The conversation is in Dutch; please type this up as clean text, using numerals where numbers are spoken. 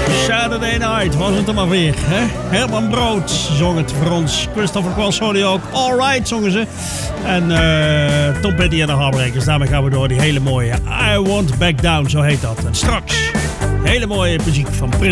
Saturday Night was het er maar weer. Hè? Herman Brood zong het voor ons. Christopher Cross hoorde je ook. Alright zongen ze. En Tom Petty en de Heartbreakers. Daarmee gaan we door die hele mooie I Won't Back Down, zo heet dat. En straks hele mooie muziek van Prince.